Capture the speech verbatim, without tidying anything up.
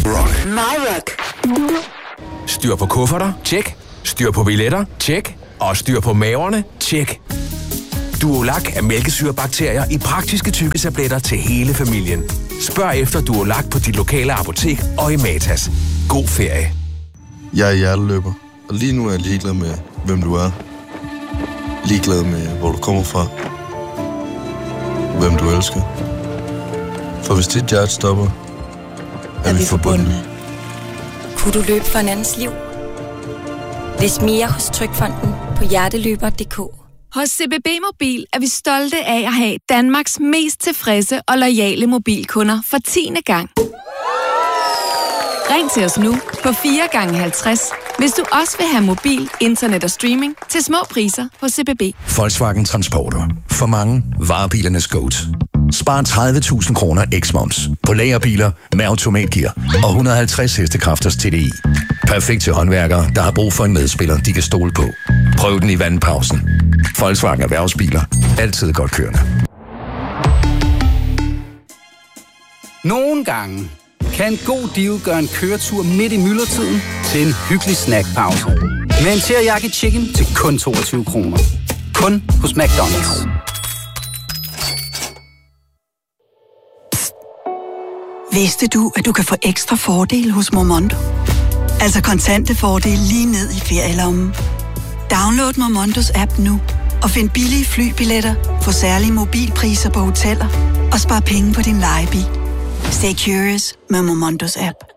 Rock. My Rock. Styr på kufferter? Tjek. Styr på billetter? Tjek. Og styr på maverne? Tjek. Duolac er mælkesyrebakterier i praktiske tykketabletter til hele familien. Spørg efter Duolac på dit lokale apotek og i Matas. God ferie. Jeg er hjerteløber, og lige nu er jeg ligeglad med, hvem du er. Ligeglad med, hvor du kommer fra. Hvem du elsker. For hvis dit hjerte stopper, er, er vi forbundne. Kunne du løbe for en andens liv? Læs mere hos Trygfonden på hjerteløber punktum d k. Hos C B B Mobil er vi stolte af at have Danmarks mest tilfredse og loyale mobilkunder for tiende gang. Ring til os nu på fire gange halvtreds, hvis du også vil have mobil, internet og streaming til små priser hos C B B. Volkswagen Transporter. For mange varebilernes GOAT. Spar tredive tusind kroner eks-moms på lagerbiler med automatgear og et hundrede og halvtreds hestekræfters T D I. Perfekt til håndværkere, der har brug for en medspiller, de kan stole på. Prøv den i vandpausen. Volkswagen Erhvervsbiler. Altid godt kørende. Nogle gange kan en god deal gøre en køretur midt i myldretiden til en hyggelig snackpause. Med en teriyaki chicken til kun toogtyve kroner. Kun hos McDonald's. Vidste du, at du kan få ekstra fordel hos Momondo? Altså kontante fordel lige ned i ferielommen. Download Momondos app nu og find billige flybilletter, få særlige mobilpriser på hoteller og spar penge på din lejebil. Stay curious med Momondos app.